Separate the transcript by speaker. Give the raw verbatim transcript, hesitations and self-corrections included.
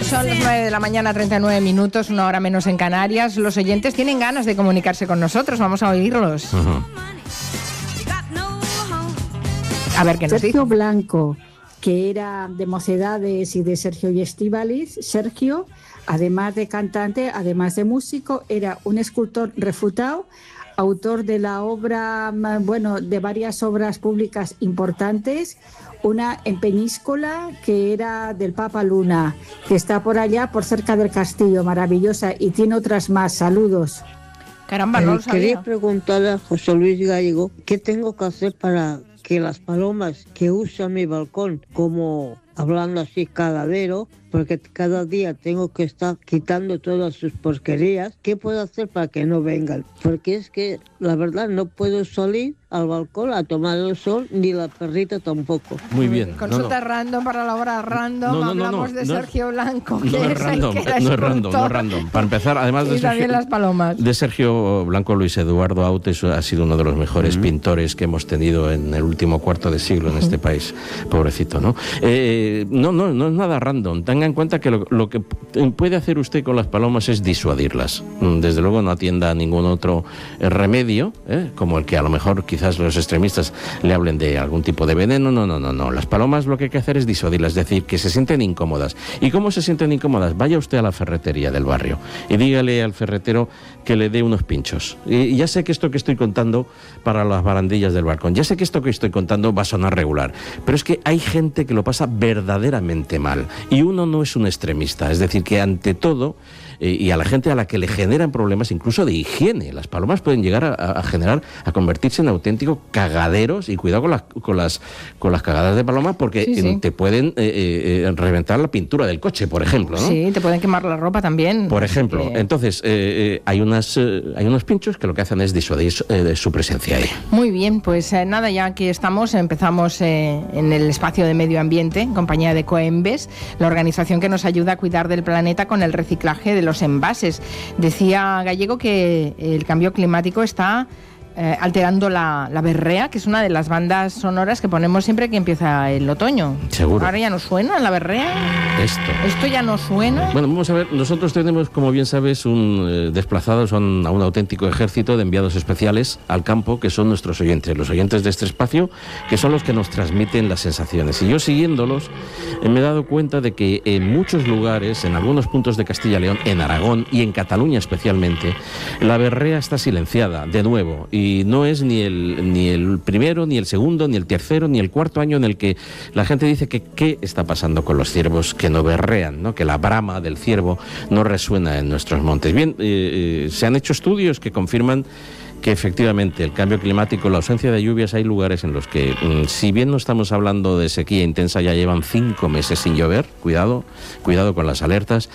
Speaker 1: Son las nueve de la mañana, treinta y nueve minutos, una hora menos en Canarias. Los oyentes tienen ganas de comunicarse con nosotros, vamos a oírlos. Uh-huh. A ver qué nos dice.
Speaker 2: Sergio Blanco, que era de Mocedades y de Sergio y Estíbaliz. Sergio, además de cantante, además de músico, era un escultor refutado, autor de la obra, bueno, de varias obras públicas importantes. Una en Peñíscola, que era del Papa Luna, que está por allá, por cerca del castillo, maravillosa, y tiene otras más. Saludos.
Speaker 1: Caramba, no lo sabía.
Speaker 3: Quería preguntarle a José Luis Gallego, ¿qué tengo que hacer para que las palomas que usan mi balcón, como hablando así cagadero, porque cada día tengo que estar quitando todas sus porquerías, ¿qué puedo hacer para que no vengan? Porque es que la verdad no puedo salir al balcón a tomar el sol, ni la perrita tampoco.
Speaker 4: Muy bien.
Speaker 1: Consulta
Speaker 4: no, no.
Speaker 1: random para la hora random.
Speaker 4: No, no,
Speaker 1: Hablamos
Speaker 4: no,
Speaker 1: de
Speaker 4: no,
Speaker 1: Sergio Blanco,
Speaker 4: no,
Speaker 1: que
Speaker 4: no
Speaker 1: es
Speaker 4: es random,
Speaker 1: el que era
Speaker 4: no es random, no es random. Para empezar, además de
Speaker 1: y
Speaker 4: Sergio,
Speaker 1: también las palomas.
Speaker 4: De Sergio Blanco, Luis Eduardo Autes ha sido uno de los mejores mm. pintores que hemos tenido en el último cuarto de siglo en este país. Pobrecito, ¿no? Eh, no, no, no es nada random. Tenga en cuenta que lo, lo que puede hacer usted con las palomas es disuadirlas. Desde luego no atienda a ningún otro remedio, ¿eh? como el que a lo mejor quizás los extremistas le hablen de algún tipo de veneno. No, no, no, no. Las palomas lo que hay que hacer es disuadirlas, es decir, que se sienten incómodas. ¿Y cómo se sienten incómodas? Vaya usted a la ferretería del barrio y dígale al ferretero que le dé unos pinchos. Y ya sé que esto que estoy contando para las barandillas del balcón, ya sé que esto que estoy contando va a sonar regular, pero es que hay gente que lo pasa verdaderamente mal y uno no es un extremista, es decir, que ante todo, eh, y a la gente a la que le generan problemas incluso de higiene, las palomas pueden llegar a, a generar, a convertirse en auténticos cagaderos, y cuidado con las, con las, con las cagadas de paloma, porque sí, sí. te pueden eh, eh, reventar la pintura del coche, por ejemplo, ¿no?
Speaker 1: Sí, te pueden quemar la ropa también.
Speaker 4: Por ejemplo, eh... entonces eh, eh, hay, unas, eh, hay unos pinchos que lo que hacen es disuadir eh, su presencia ahí.
Speaker 1: Muy bien, pues eh, nada, ya aquí estamos, empezamos eh, en el espacio de medio ambiente, en compañía de Coembes, la organización que nos ayuda a cuidar del planeta con el reciclaje de los envases. Decía Gallego que el cambio climático está eh, alterando la, la berrea, que es una de las bandas sonoras que ponemos siempre que empieza el otoño.
Speaker 4: Seguro.
Speaker 1: Ahora ya no suena la berrea.
Speaker 4: Esto.
Speaker 1: Esto ya no suena.
Speaker 4: Bueno, vamos a ver, nosotros tenemos, como bien sabes, un eh, desplazados a un, a un auténtico ejército de enviados especiales al campo, que son nuestros oyentes, los oyentes de este espacio, que son los que nos transmiten las sensaciones. Y yo, siguiéndolos, eh, me he dado cuenta de que en muchos lugares, en algunos puntos de Castilla y León, en Aragón y en Cataluña especialmente, la berrea está silenciada, de nuevo, y Y no es ni el, ni el primero, ni el segundo, ni el tercero, ni el cuarto año en el que la gente dice que qué está pasando con los ciervos, que no berrean, ¿no? Que la brama del ciervo no resuena en nuestros montes. Bien, eh, se han hecho estudios que confirman que efectivamente el cambio climático, la ausencia de lluvias, hay lugares en los que, si bien no estamos hablando de sequía intensa, ya llevan cinco meses sin llover, cuidado, cuidado con las alertas,